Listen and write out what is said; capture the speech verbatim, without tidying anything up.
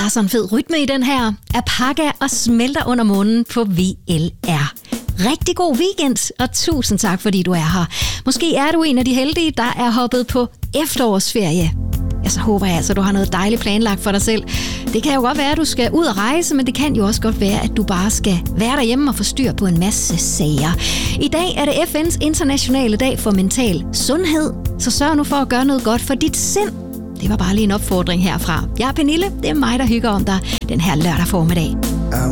bare sådan en fed rytme i den her. Apaga og Smelter under munden på V L R. Rigtig god weekend, og tusind tak, fordi du er her. Måske er du en af de heldige, der er hoppet på efterårsferie. Ja, så håber jeg altså, at du har noget dejligt planlagt for dig selv. Det kan jo godt være, at du skal ud og rejse, men det kan jo også godt være, at du bare skal være derhjemme og få styr på en masse sager. I dag er det F N's internationale dag for mental sundhed, så sørg nu for at gøre noget godt for dit sind. Det var bare lige en opfordring herfra. Jeg er Pernille, det er mig, der hygger om dig den her lørdag formiddag.